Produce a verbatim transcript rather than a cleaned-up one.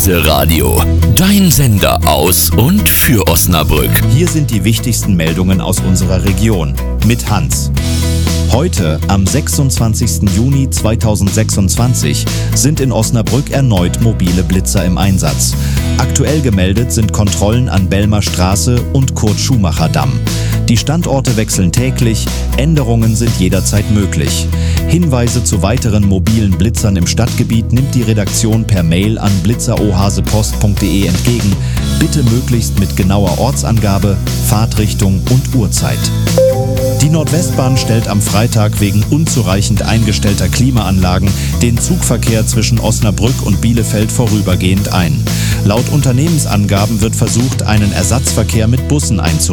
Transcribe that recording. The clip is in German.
Heise Radio, dein Sender aus und für Osnabrück. Hier sind die wichtigsten Meldungen aus unserer Region mit Hans. Heute, am sechsundzwanzigsten Juni zweitausendsechsundzwanzig, sind in Osnabrück erneut mobile Blitzer im Einsatz. Aktuell gemeldet sind Kontrollen an Belmer Straße und Kurt-Schumacher-Damm. Die Standorte wechseln täglich, Änderungen sind jederzeit möglich. Hinweise zu weiteren mobilen Blitzern im Stadtgebiet nimmt die Redaktion per Mail an blitzerohasepost punkt de entgegen. Bitte möglichst mit genauer Ortsangabe, Fahrtrichtung und Uhrzeit. Die Nordwestbahn stellt am Freitag wegen unzureichend eingestellter Klimaanlagen den Zugverkehr zwischen Osnabrück und Bielefeld vorübergehend ein. Laut Unternehmensangaben wird versucht, einen Ersatzverkehr mit Bussen einzurichten.